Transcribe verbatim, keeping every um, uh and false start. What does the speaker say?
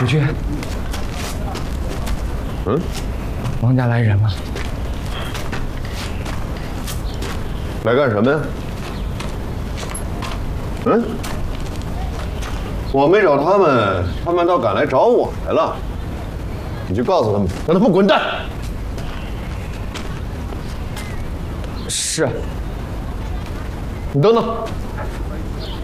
主君， 嗯， 王家来人了。 来干什么呀？嗯，我没找他们，他们倒敢来找我来了。你去告诉他们，让他们滚蛋。 是。 你等等。